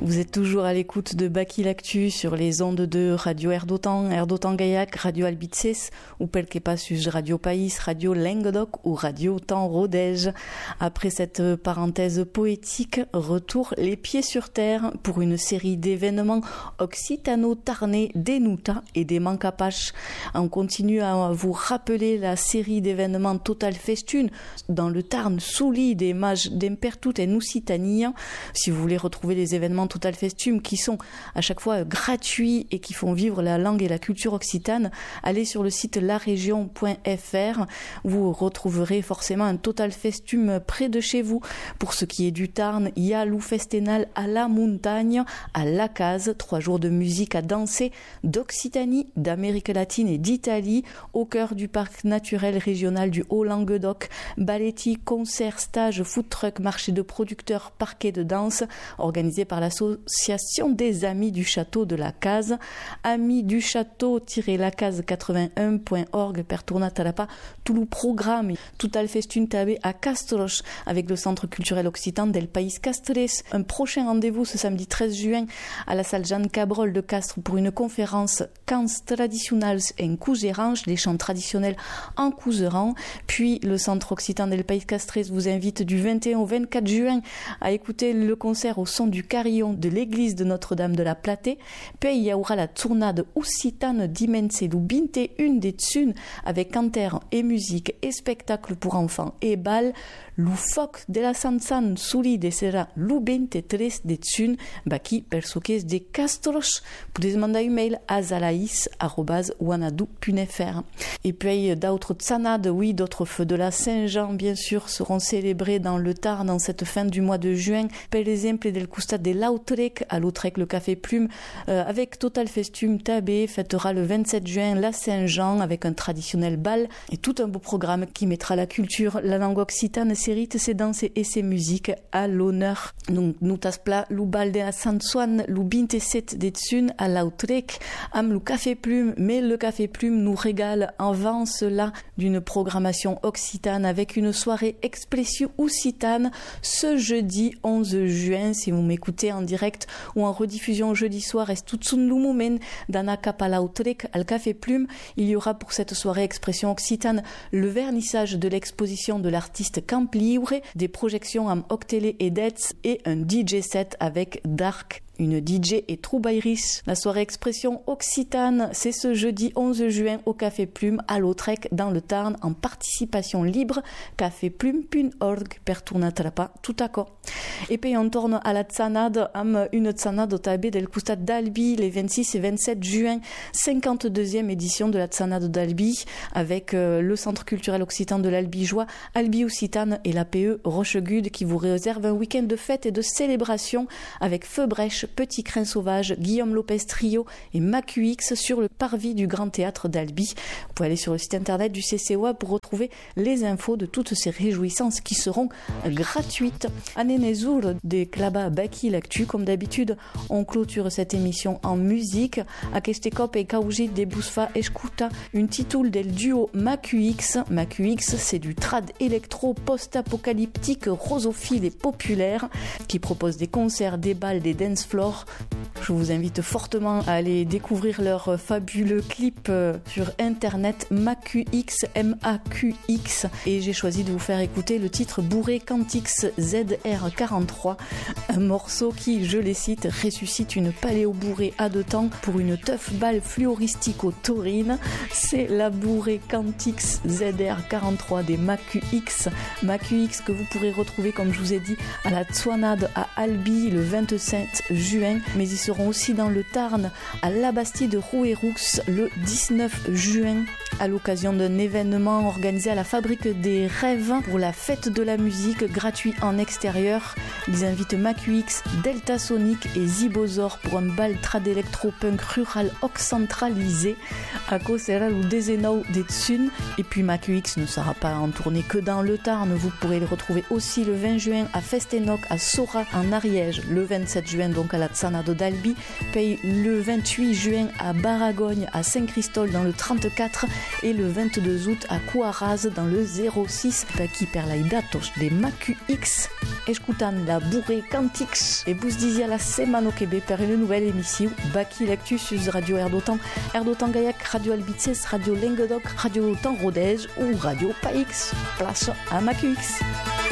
Vous êtes toujours à l'écoute de Baki l'Actu sur les ondes de Radio Erdotan Gaillac, Radio Albitses, ou pel que passus Radio País, Radio Languedoc ou Radio Temps Rodège. Après cette parenthèse poétique, retour les pieds sur terre pour une série d'événements occitano-tarnais des Nuta et des Mancapaches. On continue à vous rappeler la série d'événements Total Festune dans le Tarn, Souli, des Mages d'Empertut et Nucitania. Si vous voulez retrouver les événements Total Festum qui sont à chaque fois gratuits et qui font vivre la langue et la culture occitane, allez sur le site laregion.fr. Vous retrouverez forcément un Total Festum près de chez vous. Pour ce qui est du Tarn, il y a l'Oufestenal à la montagne, à la case, 3 jours de musique à danser d'Occitanie, d'Amérique latine et d'Italie, au cœur du parc naturel régional du Haut-Languedoc. Balletti, concerts, stages, food truck, marché de producteurs, parquet de danse, organisé par l'association des Amis du Château de la Case. Amis du Château-lacase81.org per tournat talapa tout le programme Total Festune tabé à Castros avec le Centre culturel occitan del País Castres. Un prochain rendez-vous ce samedi 13 juin à la salle Jeanne Cabrol de Castres pour une conférence Cants tradicionals en Couserange, les chants traditionnels en Couseran. Puis le Centre occitan del País Castres vous invite du 21 au 24 juin à écouter le concert au son du carillon de l'église de Notre-Dame de la Platée. Puis il y aura la tournade occitane d'Immense Lubinte, une des tsunes avec canter et musique et spectacle pour enfants et bal. L'Ufoc de la Sansan Souli de Serra Lubinte tres de tsunes baki persoques de Castros. Pouvez demander un mail à zalaïs@wanadou.fr. Et puis d'autres tsanades, oui, d'autres feux de la Saint-Jean bien sûr seront célébrés dans le Tarn dans cette fin du mois de juin. Per exemple del Custat de Lautrec, à Lautrec le Café Plume, avec Total Festum Tabé fêtera le 27 juin la Saint-Jean avec un traditionnel bal et tout un beau programme qui mettra la culture, la langue occitane, ses rites, ses danses et ses musiques à l'honneur. Donc nous taspla lu bal de la Sansuan, lu 27 de Tsun à Lautrec, am lu Café Plume, mais le Café Plume nous régale avant cela d'une programmation occitane avec une soirée expression occitane ce jeudi 11 juin. Si vous m'écoutez en direct ou en rediffusion jeudi soir, est tout sun lumumen dana cap à Lautrec al Café Plume, il y aura pour cette soirée expression occitane le vernissage de l'exposition de l'artiste Camp Libre, des projections en octélé et dets et un DJ set avec Dark, une DJ et Troubairis. La soirée expression occitane, c'est ce jeudi 11 juin au Café Plume à Lautrec dans le Tarn en participation libre. caféplume.org per tournatrapa tout à quoi. Et puis on tourne à la tsanade, une tsanade au tabé del Custat d'Albi les 26 et 27 juin, 52e édition de la tsanade d'Albi avec le Centre culturel occitan de l'Albigeois, Albi Occitane et l'APE Rochegude qui vous réserve un week-end de fête et de célébration avec Feu Brèche, Petit Crin Sauvage, Guillaume Lopez Trio et MaQX sur le parvis du Grand Théâtre d'Albi. Vous pouvez aller sur le site internet du CCOA pour retrouver les infos de toutes ces réjouissances qui seront gratuites. Anénézour des Klaba Baki l'Actu, comme d'habitude, on clôture cette émission en musique. Akestekop et Kaouji des Bousfa Escuta, une titoule del duo MaQX. MaQX, c'est du trad électro post-apocalyptique, rosophile et populaire qui propose des concerts, des balles, des dance floors. Je vous invite fortement à aller découvrir leur fabuleux clip sur internet MaQX, MAQX, et j'ai choisi de vous faire écouter le titre Bourré Cantix ZR43, un morceau qui, je les cite, ressuscite une paléo bourrée à 2 temps pour une teuf balle fluoristique aux taurines. C'est la Bourré Cantix ZR43 des MaQX. MaQX que vous pourrez retrouver, comme je vous ai dit, à la Tsuanade à Albi le 27 juin, mais ils seront aussi dans le Tarn à la Bastille de Rouerroux le 19 juin à l'occasion d'un événement organisé à la Fabrique des Rêves pour la fête de la musique gratuit en extérieur. Ils invitent MaQX, Delta Sonic et Zibozor pour un bal trad électro-punk rural occentralisé à Coseral ou Dezenau des Tsun. Et puis MaQX ne sera pas en tournée que dans le Tarn, vous pourrez le retrouver aussi le 20 juin à Festenoc à Sora en Ariège, le 27 juin donc donc à la Tsanado d'Albi, paye le 28 juin à Baragogne, à Saint-Christol dans le 34 et le 22 août à Couaraz dans le 06. Qui per la datos de Macu X. Escutant la bourrée Cantix et bus dizia la semana que be per une nouvelle émission Baki Lectus sur Radio Erdotan Gaillac, Radio Albitzes, Radio Languedoc, Radio Temps Rodez ou Radio Paix. Place à Macu X.